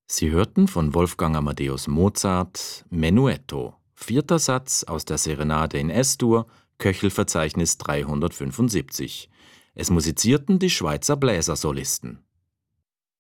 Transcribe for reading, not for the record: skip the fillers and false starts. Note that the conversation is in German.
Sie hörten von Wolfgang Amadeus Mozart Menuetto, 4. Satz aus der Serenade in S-Dur, Köchelverzeichnis 375. Es musizierten die Schweizer Bläsersolisten